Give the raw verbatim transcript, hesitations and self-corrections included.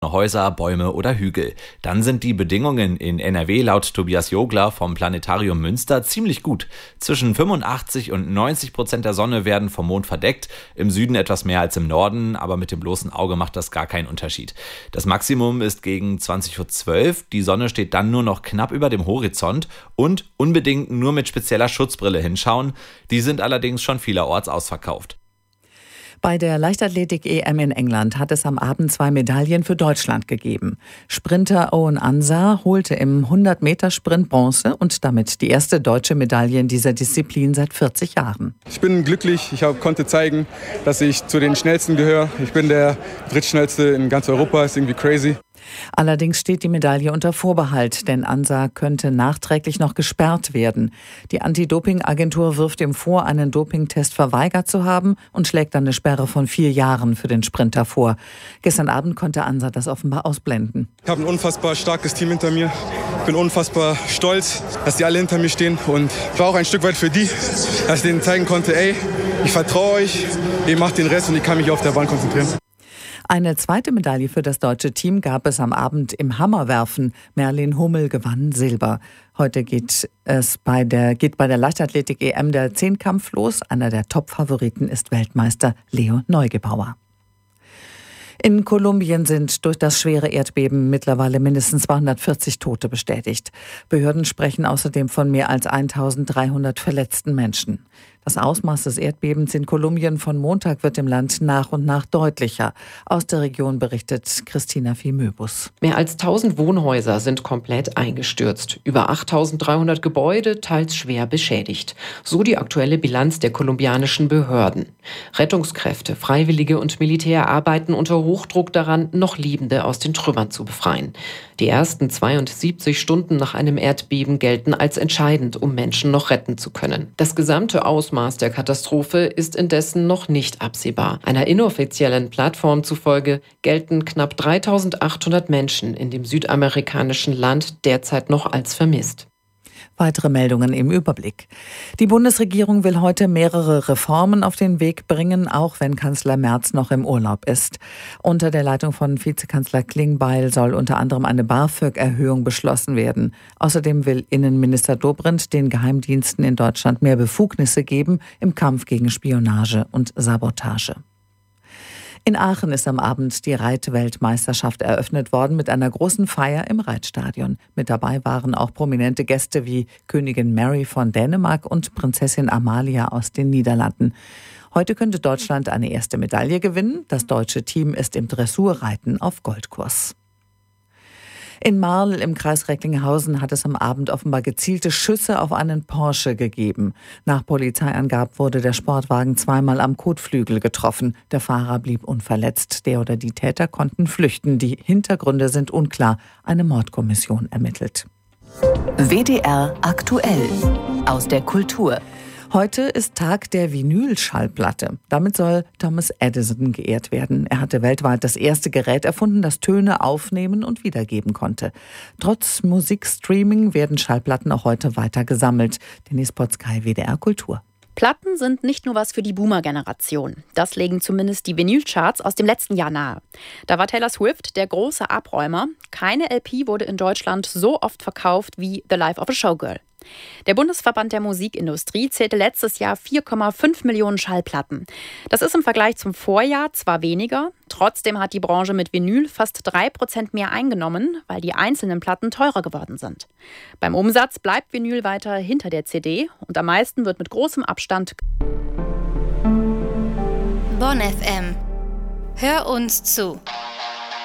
Häuser, Bäume oder Hügel. Dann sind die Bedingungen in N R W laut Tobias Jogler vom Planetarium Münster ziemlich gut. Zwischen fünfundachtzig und neunzig Prozent der Sonne werden vom Mond verdeckt, im Süden etwas mehr als im Norden, aber mit dem bloßen Auge macht das gar keinen Unterschied. Das Maximum ist gegen zwanzig Uhr zwölf, die Sonne steht dann nur noch knapp über dem Horizont und unbedingt nur mit spezieller Schutzbrille hinschauen, die sind allerdings schon vielerorts ausverkauft. Bei der Leichtathletik-E M in England hat es am Abend zwei Medaillen für Deutschland gegeben. Sprinter Owen Ansah holte im hundert-Meter-Sprint Bronze und damit die erste deutsche Medaille in dieser Disziplin seit vierzig Jahren. Ich bin glücklich, ich hab, konnte zeigen, dass ich zu den Schnellsten gehöre. Ich bin der drittschnellste in ganz Europa, ist irgendwie crazy. Allerdings steht die Medaille unter Vorbehalt, denn Ansah könnte nachträglich noch gesperrt werden. Die Anti-Doping-Agentur wirft ihm vor, einen Dopingtest verweigert zu haben und schlägt dann eine Sperre von vier Jahren für den Sprinter vor. Gestern Abend konnte Ansah das offenbar ausblenden. Ich habe ein unfassbar starkes Team hinter mir. Ich bin unfassbar stolz, dass die alle hinter mir stehen. Und ich war auch ein Stück weit für die, dass ich denen zeigen konnte, ey, ich vertraue euch, ihr macht den Rest und ich kann mich auf der Bahn konzentrieren. Eine zweite Medaille für das deutsche Team gab es am Abend im Hammerwerfen. Merlin Hummel gewann Silber. Heute geht es bei der, geht bei der Leichtathletik-E M der Zehnkampf los. Einer der Top-Favoriten ist Weltmeister Leo Neugebauer. In Kolumbien sind durch das schwere Erdbeben mittlerweile mindestens zweihundertvierzig Tote bestätigt. Behörden sprechen außerdem von mehr als eintausenddreihundert verletzten Menschen. Das Ausmaß des Erdbebens in Kolumbien von Montag wird im Land nach und nach deutlicher. Aus der Region berichtet Christina Vieh-Möbus. Mehr als tausend Wohnhäuser sind komplett eingestürzt. Über achttausenddreihundert Gebäude, teils schwer beschädigt. So die aktuelle Bilanz der kolumbianischen Behörden. Rettungskräfte, Freiwillige und Militär arbeiten unter Hochdruck daran, noch Lebende aus den Trümmern zu befreien. Die ersten zweiundsiebzig Stunden nach einem Erdbeben gelten als entscheidend, um Menschen noch retten zu können. Das gesamte Ausmaß der Katastrophe ist indessen noch nicht absehbar. Einer inoffiziellen Plattform zufolge gelten knapp dreitausendachthundert Menschen in dem südamerikanischen Land derzeit noch als vermisst. Weitere Meldungen im Überblick. Die Bundesregierung will heute mehrere Reformen auf den Weg bringen, auch wenn Kanzler Merz noch im Urlaub ist. Unter der Leitung von Vizekanzler Klingbeil soll unter anderem eine BAföG-Erhöhung beschlossen werden. Außerdem will Innenminister Dobrindt den Geheimdiensten in Deutschland mehr Befugnisse geben im Kampf gegen Spionage und Sabotage. In Aachen ist am Abend die Reitweltmeisterschaft eröffnet worden mit einer großen Feier im Reitstadion. Mit dabei waren auch prominente Gäste wie Königin Mary von Dänemark und Prinzessin Amalia aus den Niederlanden. Heute könnte Deutschland eine erste Medaille gewinnen. Das deutsche Team ist im Dressurreiten auf Goldkurs. In Marl im Kreis Recklinghausen hat es am Abend offenbar gezielte Schüsse auf einen Porsche gegeben. Nach Polizeiangaben wurde der Sportwagen zweimal am Kotflügel getroffen. Der Fahrer blieb unverletzt. Der oder die Täter konnten flüchten. Die Hintergründe sind unklar. Eine Mordkommission ermittelt. W D R aktuell aus der Kultur. Heute ist Tag der Vinylschallplatte. Damit soll Thomas Edison geehrt werden. Er hatte weltweit das erste Gerät erfunden, das Töne aufnehmen und wiedergeben konnte. Trotz Musikstreaming werden Schallplatten auch heute weiter gesammelt. Denise Potzkei, W D R Kultur. Platten sind nicht nur was für die Boomer-Generation. Das legen zumindest die Vinylcharts aus dem letzten Jahr nahe. Da war Taylor Swift der große Abräumer. Keine L P wurde in Deutschland so oft verkauft wie The Life of a Showgirl. Der Bundesverband der Musikindustrie zählte letztes Jahr vier Komma fünf Millionen Schallplatten. Das ist im Vergleich zum Vorjahr zwar weniger, trotzdem hat die Branche mit Vinyl fast drei Prozent mehr eingenommen, weil die einzelnen Platten teurer geworden sind. Beim Umsatz bleibt Vinyl weiter hinter der C D und am meisten wird mit großem Abstand. Bonn F M. Hör uns zu.